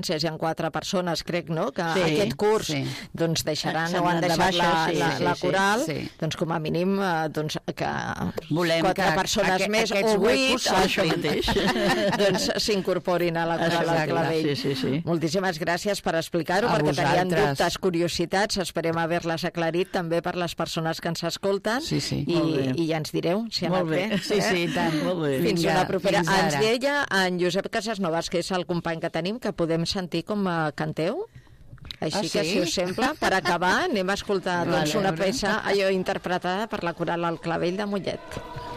hi ha 4 persones, crec, no?, que aquest curs doncs deixaran o han deixat la coral, doncs com a mínim que 4 persones més o 8 doncs s'incorporin a la coral al Clavell. Moltíssimes gràcies per explicar-ho, perquè tenien dubtes, curiositats, esperem haver-les aclarit també per les persones que ens escolten i ja ens direu si ha anat bé. Sí, tant. Fins una propera. Ens deia en Josep Casasnovas, que és el company que tenim, que podem sentir com canteu? Així que, si us sembla, per acabar, anem a escoltar una peça allò interpretada per la coral al Clavell de Mollet.